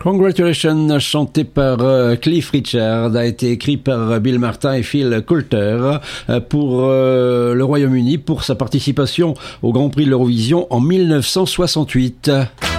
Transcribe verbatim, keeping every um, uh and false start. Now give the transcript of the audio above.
Congratulations, chanté par euh, Cliff Richard, a été écrit par Bill Martin et Phil Coulter euh, pour euh, le Royaume-Uni pour sa participation au Grand Prix de l'Eurovision en mille neuf cent soixante-huit.